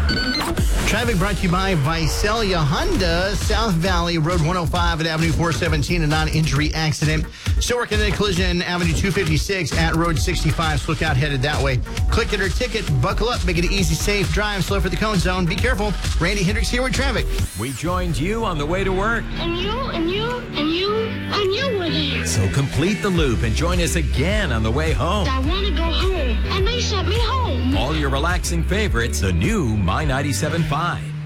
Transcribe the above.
Traffic brought to you by Visalia Honda, South Valley Road 105 at Avenue 417, a non-injury accident. Still working at a collision, Avenue 256 at Road 65. So look out, headed that way. Click it or ticket, buckle up, make it an easy, safe drive, slow for the cone zone. Be careful. Randy Hendricks here with traffic. We joined you on the way to work. And you were there. So complete the loop and join us again on the way home. I want to go home, and they sent me home. All your relaxing favorites, the new My 97.5.